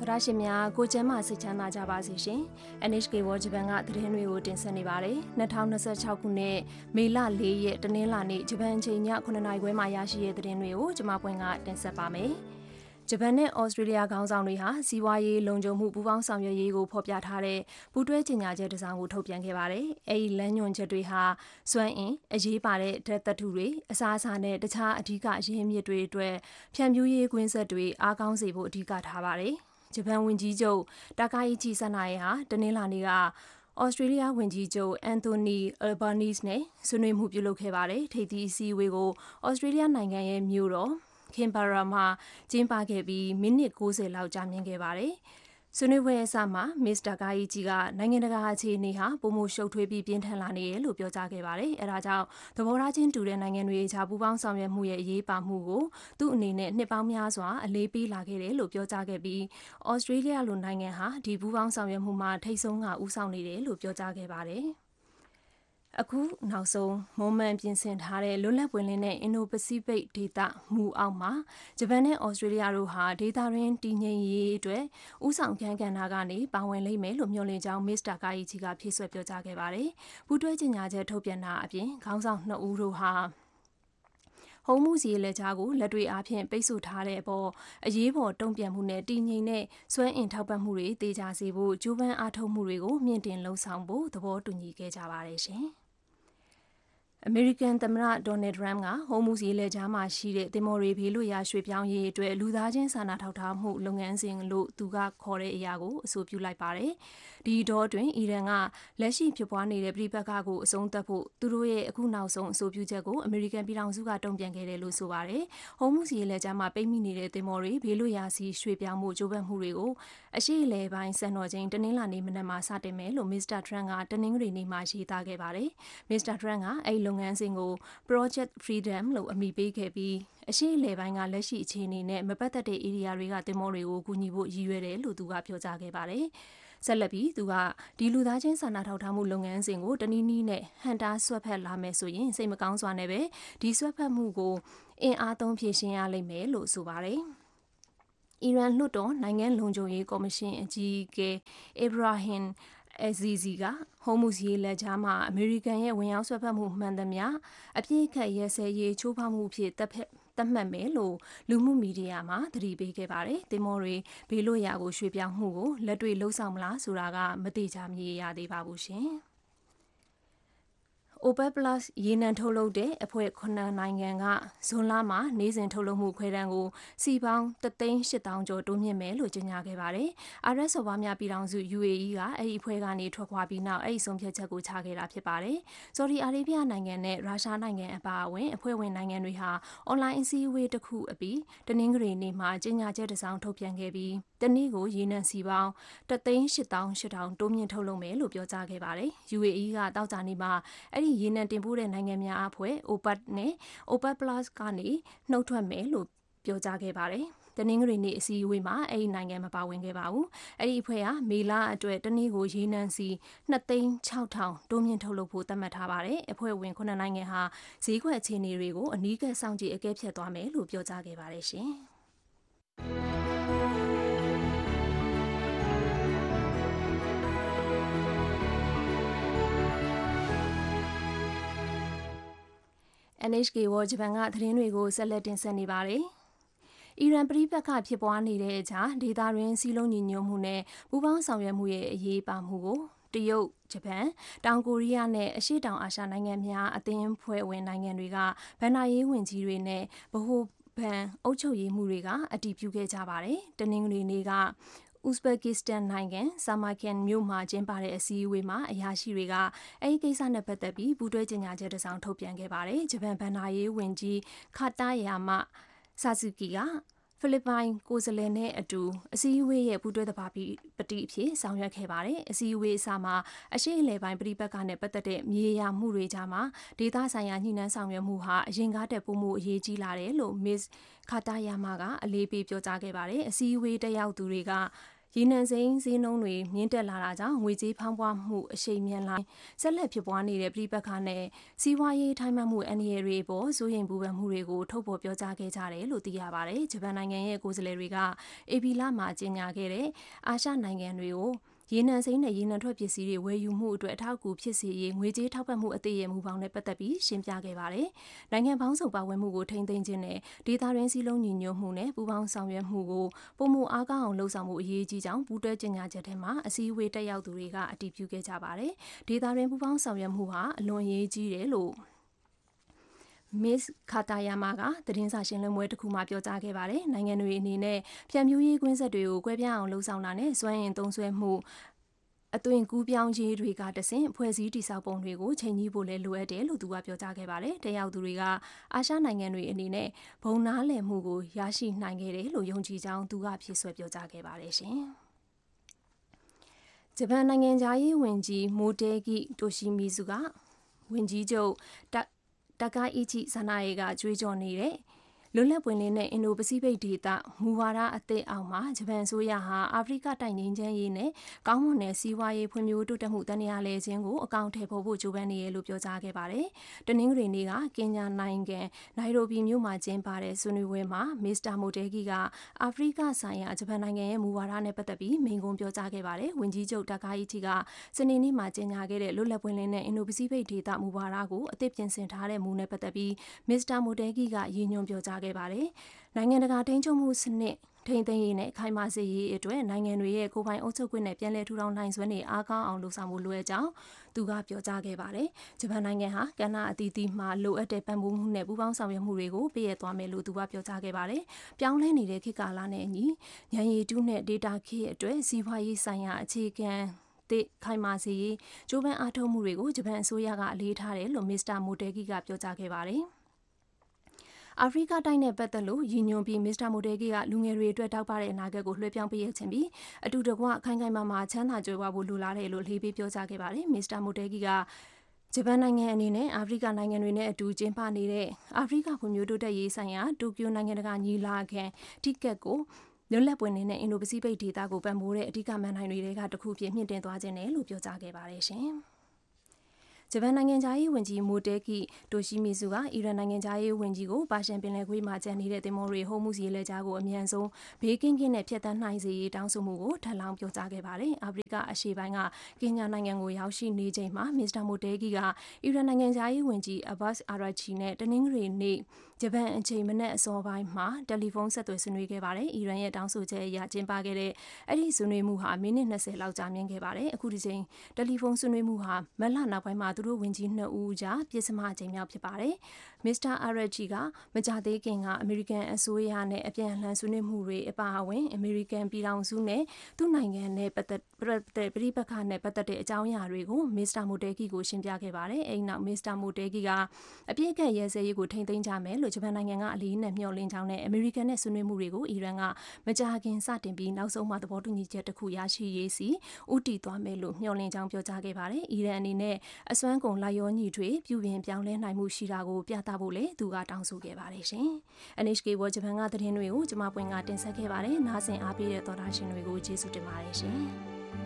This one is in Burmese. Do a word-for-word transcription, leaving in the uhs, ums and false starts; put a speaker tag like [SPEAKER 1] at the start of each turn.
[SPEAKER 1] သရရှင်များကိုကျမ်းမာစိတ်ချမ်းသာကြပါစေရှင် N H K World Japan ကသတင်းတွေကိုတင်ဆက်နေပါတယ်၂၀၂၆ခုနှစ်မေလ၄ရက်တနင်္လာနေ့ဂျပန်ချိန်ညခုနှစ်နာရီခွဲမှာရရှိတဲ့သတင်းတွေကိုကျွန်မပွင့်ကတင်ဆက်ပါမယ်ဂျပန်နဲ့ဩစတြေးလျခေါင်းဆောင်တွေဟာစီးပွားရေးလုံခြုံမှုပူးပေါင်းဆောင်ရွက်ရေးကိုဖော်ပြထားတဲ့ပူးတွဲကြေညာချက်တစ်စောင်ကိုထုတ်ပြန်ခဲ့ပါတယ်။အဲဒီလမ်းညွှန်ချက်တွေဟာစွမ်းအင်အရေးပါတဲ့ဓာတ်သတ္တုတွေအစားအစာနဲ့တခြားအဓိကအရင်းမြစ်တွေအတွက်ဖြန့်ဖြူးရေးကွင်းဆက်တွေအားကောင်းစေဖို့အဓိကထားပါတယ်။ဂျပန်ဝန်ကြီးချုပ်တာကာယီချီဆန်နာယေဟာတနင်္လာနေ့ကဩစတြေးလျဝန်ကြီးချုပ်အန်တိုနီအယ်ဘာနီးစ်နဲ့ဆွေးနွေးမှုပြုလုပ်ခဲ့ပါတယ်။ထိပ်သီးအစည်းအဝေးကိုဩစတြေးလျနိုင်ငံရဲ့မြို့တော်ခင်ဘာရာမှာကျင်းပခဲ့ပြီးမိနစ်၉၀လောက်ကြာမြင့်ခဲ့ပါတယ်။ဆွေးနွေးပွဲအစမှာမစ္စတာကာယီဂျီကနိုင်ငံတကာအခြေအနေဟာပုံမှုရှုပ်ထွေးပြီးပြင်းထန်လာနေတယ်လို့ပြောကြားခဲ့ပါတယ်။အဲဒါကြောင့်သဘောထားချင်းတူတဲ့နိုင်ငံတွေအကြားပူးပေါင်းဆောင်ရွက်မှုရဲ့အရေးပါမှုကိုသူ့အနေနဲ့နှစ်ပေါင်းများစွာအလေးပေးလာခဲ့တယ်လို့ပြောကြားခဲ့ပြီးဩစတြေးလျလိုနိုင်ငံဟာဒီပူးပေါင်းဆောင်ရွက်မှုမှာထိပ်ဆုံးကဦးဆောင်နေတယ်လို့ပြောကြားခဲ့ပါတယ်။အခုနောက်ဆုံးမွန်မှန်ပြင်ဆင်ထားတဲ့လွတ်လပ်ပွင့်လင်းတဲ့အင်ဒိုပစိဖိတ်ဒေသမူအောက်မှာဂျပန်နဲ့ဩစတြေးလျတို့ဟာဒေသတွင်းတည်ငြိမ်ရေးအတွက်ဥဆောင်ခန်းကဏ္ဍကနေပါဝင်လိမ့်မယ်လို့မျှော်လင့်ကြောင်းမစ္စတာကာယီချီကဖြည့်စွက်ပြောကြားခဲ့ပါတယ်။ပူးတွဲကြေညာချက်ထုတ်ပြန်တာအပြင်ခေါင်းဆောင်နှစ်ဦးတို့ဟာဟုံးမှုစီလက်ကြားကိုလက်တွေအားဖြင့်ပိတ်ဆို့ထားတဲ့အပေါ်အရေးပေါ်တုံ့ပြန်မှုနဲ့တည်ငြိမ်တဲ့စွမ်းအင်ထောက်ပံ့မှုတွေတေချာစေဖို့ကြိုးပမ်းအားထုတ်မှုတွေကိုမြင့်တင်လှုံ့ဆော်ဖို့သဘောတူညီခဲ့ကြပါတယ်ရှင်။အမေရိကန်သမ္မတဒေါ်နယ်ထရမ်ကဟိုးမူစီလက်ကြားမှာရှိတဲ့တင်မော်ရီဘေးလွတ်ရာရွှေ့ပြောင်းရေးအတွက်လူသားချင်းစာနာထောက်ထားမှုလုပ်ငန်းစဉ်လို့သူကခေါ်တဲ့အရာကိုအဆိုပြုလိုက်ပါတယ်။ဒီတော့အတွင်းအီရန်ကလက်ရှိဖြစ်ပွားနေတဲ့ပြည်ပခါကိုအဆုံးသတ်ဖို့သူတို့ရဲ့အခုနောက်ဆုံးအဆိုပြုချက်ကိုအမေရိကန်ပြည်ထောင်စုကတုံ့ပြန်ခဲ့တယ်လို့ဆိုပါတယ်။ဟိုးမူစီလက်ကြားမှာပိတ်မိနေတဲ့တင်မော်ရီဘေးလွတ်ရာစီရွှေ့ပြောင်းမှုကြိုးပမ်းမှုတွေကိုအရှိအလဲပိုင်းစံတော်ချိန်တနင်္လာနေ့မနက်မှာစတင်မယ်လို့မစ္စတာထရမ်ကတနင်္ဂနွေနေ့မှာရေးသားခဲ့ပါတယ်။မစ္စတာထရမ်ကအဲ့လုပ်ငန်းစဉ်ကို Project Freedom လို့အမည်ပေးခဲ့ပြီးအရှိအလဲပိုင်းကလက်ရှိအခြေအနေနဲ့မပတ်သက်တဲ့ဧရိယာတွေကတင်မောတွေကိုကူညီဖို့ရည်ရွယ်တယ်လို့သူကပြောကြားခဲ့ပါတယ်။ဆက်လက်ပြီးသူကဒီလူသားချင်းစာနာထောက်ထားမှုလုပ်ငန်းစဉ်ကိုတနည်းနည်းနဲ့ဟန်တာဆွတ်ဖက်လာမယ်ဆိုရင်စိတ်မကောင်းစွာနဲ့ပဲဒီဆွတ်ဖက်မှုကိုအင်အားသုံးဖြေရှင်းရလိမ့်မယ်လို့ဆိုပါတယ်။အီရန်လွှတ်တော်နိုင်ငံလုံခြုံရေးကော်မရှင်အကြီးအကဲအဗရာဟင်အဇီဇီကဟိုးမူစီလက်ကြားမှာအမေရိကန်ရဲ့ဝင်ရောက်ဆွဲဖက်မှုမှန်သမျှအပြည့်အခက်ရဲစဲရေးချိုးဖောက်မှုဖြစ်တပ်ဖက်သတ်မှတ်မယ်လို့လူမှုမီဒီယာမှာသတိပေးခဲ့ပါတယ်။တင်မောတွေဘေးလွတ်ရာကိုရွှေ့ပြောင်းမှုကိုလက်တွေ့လှုပ်ဆောင်မလားဆိုတာကမတိကျမရေရသေးပါဘူးရှင်။ OPEC Plus ရေနံထုတ်လုပ်တဲ့အဖွဲ့ခုနှစ်နိုင်ငံကဇွန်လမှာနေ့စဉ်ထုတ်လုပ်မှုခွဲတမ်းကိုစီပေါင်းတသိန်းရှစ်သောင်းကျော်တိုးမြင့်မယ်လို့ကြေညာခဲ့ပါတယ်။ အာရပ်စော်ဘွားများပြည်ထောင်စု U A E ကအဲ့ဒီအဖွဲ့ကနေထွက်ခွာပြီးနောက်အဲ့ဒီဆုံးဖြတ်ချက်ကိုချခဲ့တာဖြစ်ပါတယ်။ဆော်ဒီအာရေဗျနိုင်ငံနဲ့ရုရှားနိုင်ငံအပါအဝင်အဖွဲ့ဝင်နိုင်ငံတွေဟာအွန်လိုင်းအစည်းအဝေးတစ်ခုအပြီးတနင်္ဂနွေနေ့မှာကြေညာချက်တစ်စောင်ထုတ်ပြန်ခဲ့ပြီးတနေ့ကိုရေနံစီပေါင်းတသိန်းရှစ်သောင်းရှစ်ထောင်တိုးမြင့်ထုတ်လုပ်မယ်လို့ပြောကြားခဲ့ပါတယ်။ U A E ကတောက်ကြနေ့မှာအဲ့ဒီရေနံတင်ပို့တဲ့နိုင်ငံများအဖွဲ့ OPEC နဲ့ OPEC Plus ကနေနှုတ်ထွက်မယ်လို့ပြောကြားခဲ့ပါတယ်။တနင်္ဂနွေနေ့အစည်းအဝေးမှာအဲ့ဒီနိုင်ငံမပါဝင်ခဲ့ပါဘူး။အဲ့ဒီအဖွဲ့ဟာမေလအတွက်တနေ့ကိုရေနံစီနှစ်သိန်းခြောက်ထောင်တိုးမြင့်ထုတ်လုပ်ဖို့သတ်မှတ်ထားပါတယ်။အဖွဲ့ဝင်ခုနှစ်နိုင်ငံဟာဈေးကွက်အခြေအနေတွေကိုအနီးကပ်စောင့်ကြည့်အကဲဖြတ်သွားမယ်လို့ပြောကြားခဲ့ပါတယ်ရှင်။ N H K World Japan ကသတင်းတွေကိုဆက်လက်တင်ဆက်နေပါတယ်။အီရန်ပြည်ပခဖြစ်ပွားနေတဲ့အကြားဒေသတွင်းစီးလုံးညီညွတ်မှုနဲ့ပူးပေါင်းဆောင်ရွက်မှုရဲ့အရေးပါမှုကိုတရုတ်ဂျပန်တောင်ကိုရီးယားနဲ့အရှေ့တောင်အာရှနိုင်ငံများအသင်းအဖွဲ့ဝင်နိုင်ငံတွေကဗန်နာရေးဝန်ကြီးတွေနဲ့ဗဟိုဘဏ်အုပ်ချုပ်ရေးမှုတွေကအတည်ပြုခဲ့ကြပါတယ်။တနင်္ဂနွေနေ့ကဥဇဘက်ကစ္စတန်နိုင်ငံဆာမာကန်မြို့မှာကျင်းပတဲ့အစည်းအဝေးမှာအရာရှိတွေကအဲဒီကိစ္စနဲ့ပတ်သက်ပြီးပူးတွဲကြေညာချက်တစ်စောင်ထုတ်ပြန်ခဲ့ပါတယ်။ဂျပန်ဗန်နာရေးဝန်ကြီးခါတာယာမဆာဆူကီကဖိလစ်ပိုင်ကိုယ်စားလှယ်နဲ့အတူအစည်းအဝေးရဲ့ပူးတွဲသဘာပတိအဖြစ်ဆောင်ရွက်ခဲ့ပါတယ်။အစည်းအဝေးအစမှာအရှိအလဲပိုင်းပြည်ပကနဲ့ပတ်သက်တဲ့မြေယာမှုတွေကြားမှာဒေသဆိုင်ရာညှိနှိုင်းဆောင်ရွက်မှုဟာအရင်ကတည်းကပိုမိုအရေးကြီးလာတယ်လို့မစ္စခါတာယာမကအလေးပေးပြောကြားခဲ့ပါတယ်။အစည်းအဝေးတက်ရောက်သူတွေကရေနံစိမ်းဈေးနှုန်းတွေမြင့်တက်လာတာကြောင့်ငွေကြေးဖောင်းပွားမှုအရှိန်မြန်လာဆက်လက်ဖြစ်ပွားနေတဲ့ပြည်ပခါနဲ့စီးပွားရေးထိုင်းမှမှုအန်ရီတွေပေါ်စိုးရိမ်ပူပန်မှုတွေကိုထုတ်ဖော်ပြောကြားခဲ့ကြတယ်လို့သိရပါတယ်။ဂျပန်နိုင်ငံရဲ့ကိုယ်စားလှယ်တွေကအေပီလာမှာကြေညာခဲ့တဲ့အာရှနိုင်ငံတွေကိုရေနံစိမ်းနဲ့ရေနံထွက်ပစ္စည်းတွေဝယ်ယူမှုအတွက်အထောက်အကူဖြစ်စေရေးငွေကြေးထောက်ပံ့မှုအသေးရဲ့မူပေါင်းနဲ့ပတ်သက်ပြီးရှင်းပြခဲ့ပါတယ်။နိုင်ငံပေါင်းစုံပါဝင်မှုကိုထိန်းသိမ်းခြင်းနဲ့ဒေသတွင်းစည်းလုံးညီညွတ်မှုနဲ့ပူးပေါင်းဆောင်ရွက်မှုကိုပုံမှုအားကောင်းအောင်လှုံ့ဆော်မှုအရေးကြီးကြောင်းပူးတွဲကြေညာချက်ထဲမှာအစည်းအဝေးတက်ရောက်သူတွေကအတည်ပြုခဲ့ကြပါတယ်။ဒေသတွင်းပူးပေါင်းဆောင်ရွက်မှုဟာအလွန်အရေးကြီးတယ်လို့Miss Katayama ကသတင်းစာရှင်းလင်းပွဲတစ်ခုမှပြောကြားခဲ့ပါတယ်။နိုင်ငံတွေအနေနဲ့ဖြန့်ဖြူးရေးကွင်းဆက်တွေကိုကွဲပြားအောင်လှုံ့ဆော်တာနဲ့စွမ်းအင်သုံးစွဲမှုအသွင်ကူးပြောင်းရေးတွေကတဆင့်ဖွဲ့စည်းတည်ဆောက်ပုံတွေကိုချိန်ကြီးဖို့လည်းလိုအပ်တယ်လို့သူကပြောကြားခဲ့ပါတယ်။တက်ရောက်သူတွေကအာရှနိုင်ငံတွေအနေနဲ့ဘုံနားလည်မှုကိုရရှိနိုင်ခဲ့တယ်လို့ယုံကြည်ကြောင်းသူကဖြည့်ဆွဲပြောကြားခဲ့ပါတယ်ရှင်။ဂျပန်နိုင်ငံသားရေးဝန်ကြီးမိုတေဂီတိုရှီမီဇူကဝန်ကြီးချုပ်တကာအီချီဆန္ဒရေးကကြွေးကြော်နေတဲ့လွတ်လပ်ပွင့်လင်းတဲ့အင်ဒိုပစိဖိတ်ဒေသမူဝါဒအသစ်အောက်မှာဂျပန်အစိုးရဟာအာဖရိကတိုက်ငင်းချမ်းရေးနဲ့ကောင်းမွန်တဲ့စီးပွားရေးဖွံ့ဖြိုးတိုးတက်မှုတန်ရာလဲခြင်းကိုအကောင့်ထဲပေါ်ဖို့ကြိုးပမ်းနေရလို့ပြောကြားခဲ့ပါတယ်။တနင်္ဂနွေနေ့ကကင်ညာနိုင်ငံနိုင်ရိုဘီမြို့မှာကျင်းပတဲ့ဆွေးနွေးပွဲမှာမစ္စတာမိုတေဂီကအာဖရိကဆိုင်ရာဂျပန်နိုင်ငံရဲ့မူဝါဒနဲ့ပတ်သက်ပြီးမိန့်ခွန်းပြောကြားခဲ့ပါတယ်။ဝန်ကြီးချုပ်တကာအီချီကစနေနေ့မှာကြေညာခဲ့တဲ့လွတ်လပ်ပွင့်လင်းတဲ့အင်ဒိုပစိဖိတ်ဒေသမူဝါဒကိုအသစ်ပြင်ဆင်ထားတဲ့မူနဲ့ပတ်သက်ပြီးမစ္စတာမိုတေဂီကရည်ညွှန်းပြောကြားခဲ့ပါတယ်။နိုင်ငံတကာထိန်းချုပ်မှုစနစ်ထိန်းသိမ်းရေးနဲ့ခိုင်မာစေရေးအတွက်နိုင်ငံတွေရဲ့ကိုယ်ပိုင်အုပ်ချုပ်ခွင့်နဲ့ပြည်내ထူထောင်နိုင်စွမ်းတွေအားကောင်းအောင်လှုံ့ဆော်မှုလိုအပ်ကြောင်းသူကပြောကြားခဲ့ပါတယ်။ဂျပန်နိုင်ငံဟာကဏ္ဍအသီးသီးမှာလိုအပ်တဲ့ပံ့ပိုးမှုနဲ့ပူးပေါင်းဆောင်ရွက်မှုတွေကိုပေးရသွားမယ်လို့သူကပြောကြားခဲ့ပါတယ်။ပြောင်းလဲနေတဲ့ခေတ်ကာလနဲ့အညီဉာဏ်ရည်တုနဲ့ဒေတာခေတ်အတွက်စီးပွားရေးဆိုင်ရာအခြေခံတဲ့ခိုင်မာစေရေးကျိုးပန်းအားထုတ်မှုတွေကိုဂျပန်အစိုးရကအလေးထားတယ်လို့မစ္စတာမိုတေဂီကပြောကြားခဲ့ပါတယ်။အာဖရိကတိုက်နဲ့ပတ်သက်လို့ရည်ညွှန်းပြီးမစ္စတာမိုတေဂီကလူငယ်တွေအတွက်တောက်ပတဲ့အနာဂတ်ကိုလွှဲပြောင်းပေးရခြင်းပြီးအတူတကွခိုင်ခိုင်မာမာချမ်းသာကြွယ်ဝဖို့လိုလားတယ်လို့လေးပေးပြောကြားခဲ့ပါတယ်။မစ္စတာမိုတေဂီကဂျပန်နိုင်ငံအနေနဲ့အာဖရိကနိုင်ငံတွေနဲ့အတူကျင်းပနေတဲ့အာဖရိကဖွံ့ဖြိုးတိုးတက်ရေးဆိုင်ရာတိုကျိုနိုင်ငံတကာညီလာခံတိကက်ကိုလွတ်လပ်ပွင့်လင်းတဲ့အင်ဒိုပစိဖိတ်ဒေသကိုပံ့ပိုးတဲ့အဓိကမန်နိုင်တွေကတစ်ခုဖြစ်မြင့်တင်သွားခြင်းနဲ့လို့ပြောကြားခဲ့ပါတယ်ရှင်။ဂျပန်နိုင်ငံသားရေးဝန်ကြီးမိုတေဂီတိုရှီမီဇူကအီရန်နိုင်ငံသားရေးဝန်ကြီးကိုပါရှန်ပင်လယ်ကွေ့မှာကျန်နေတဲ့တင်မောတွေဟုံးမှုစီလဲကြားကိုအမြန်ဆုံးဘေးကင်းကင်းနဲ့ဖျက်ဆီးနိုင်စေရေးတောင်းဆိုမှုကိုထပ်လောင်းပြောကြားခဲ့ပါတယ်။အာဖရိကအရှေ့ပိုင်းကကင်ညာနိုင်ငံကိုရောက်ရှိနေချိန်မှာမစ္စတာမိုတေဂီကအီရန်နိုင်ငံသားရေးဝန်ကြီးအဘတ်စ်အာရာချီနဲ့တနင်္ဂနွေနေ့ဂျပန်အချိန်မနက်အစောပိုင်းမှာတယ်လီဖုန်းဆက်သွယ်ဆွေးနွေးခဲ့ပါတယ်။အီရန်ရဲ့တောင်းဆိုချက်အရကျင်းပခဲ့တဲ့အဲ့ဒီဆွေးနွေးမှုဟာမိနစ်နှစ်ဆယ်လောက်ကြာမြင့်ခဲ့ပါတယ်။အခုဒီချိန်တယ်လီဖုန်းဆွေးနွေးမှုဟာမက်လနောက်ပိုင်းမှာသူတို့ဝန်ကြီးနှစ်ဦးကြားပြစ်စမအချိန်မြောက်ဖြစ်ပါတယ်။မစ္စတာအာရာချီကမကြသေးခင်ကအမေရိကန်အစိုးရနဲ့အပြန်အလှန်ဆွေးနွေးမှုတွေအပါအဝင်အမေရိကန်ပြည်ထောင်စုနဲ့သူ့နိုင်ငံနဲ့ပတ်သက်တဲ့ပြည်ပခါနဲ့ပတ်သက်တဲ့အကြောင်းအရာတွေကိုမစ္စတာမိုတေဂီကိုရှင်းပြခဲ့ပါတယ်။အဲ့နောက်မစ္စတာမိုတေဂီကအပြည့်အကရဲစဲရေးကိုထိန်းသိမ်းကြမယ်လို့ဂျပန်နိုင်ငံကအလေးနဲ့မျှော်လင့်ကြောင်းနဲ့အမေရိကန်နဲ့ဆွေးနွေးမှုတွေကိုအီရန်ကမကြာခင်စတင်ပြီးနောက်ဆုံးမှသဘောတူညီချက်တစ်ခုရရှိရေးစီဦးတည်သွားမယ်လို့မျှော်လင့်ကြောင်းပြောကြားခဲ့ပါတယ်။အီရန်အနေနဲ့အစွမ်းကုန်လိုက်ရောညီထွေပြုပြင်ပြောင်းလဲနိုင်မှုရှိတာကိုပြသဖို့လည်းသူကတောင်းဆိုခဲ့ပါတယ်ရှင်။ အန် အိချ် ကေ World ဂျပန်ကသတင်းတွေကိုကျွန်မပွင့်ကတင်ဆက်ခဲ့ပါတယ်။နားဆင်အားပေးတဲ့သောတာရှင်တွေကိုကျေးဇူးတင်ပါတယ်ရှင်။